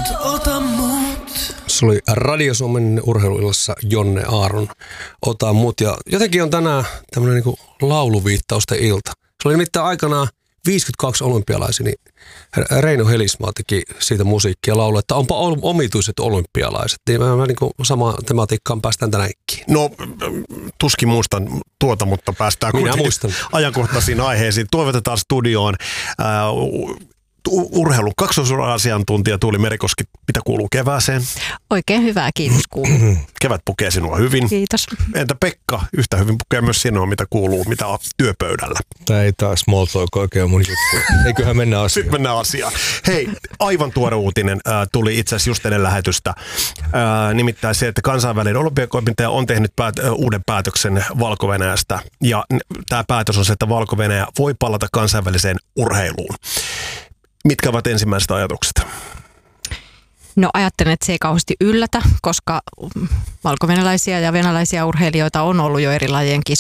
ota mut. Se oli Radio Suomen urheiluillassa Jonne Aaron, Ota mut. Ja jotenkin on tänään tämmöinen niinku lauluviittausten ilta. Se oli nimittäin aikanaan 52 olympialaisia, niin Reino Helismaa teki siitä musiikkia ja laulua, että onpa omituiset olympialaiset. Niin mä niin samaan tematiikkaan päästään tänäänkin. No, tuskin muistan tuota, mutta päästään kuitenkin ajankohtaisiin aiheisiin. Toivotetaan studioon urheilun kaksoisasiantuntija Tuuli Merikoski. Mitä kuuluu kevääseen? Oikein hyvää, kiitos kuuluu. Kevät pukee sinua hyvin. Kiitos. Entä Pekka, yhtä hyvin pukee myös sinua, mitä kuuluu, mitä on työpöydällä? Tämä ei taas small talk oikein mun juttu. Eiköhän mennä asiaan. Sitten mennään asiaan. Hei, aivan tuore uutinen tuli itse asiassa just ennen lähetystä. Nimittäin se, että kansainvälinen olympiakomitea on tehnyt uuden päätöksen Valko-Venäjästä. Ja tämä päätös on se, että Valko-Venäjä voi palata kansainväliseen urheiluun. Mitkä ovat ensimmäiset ajatukset? No ajattelen, että se ei kauheasti yllätä, koska valkovenäläisiä ja venäläisiä urheilijoita on ollut jo eri lajien